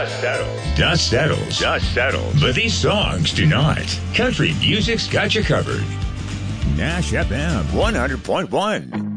Dust settles. Dust settles. Dust settles. But these songs do not. Country music's got you covered. Nash FM 100.1.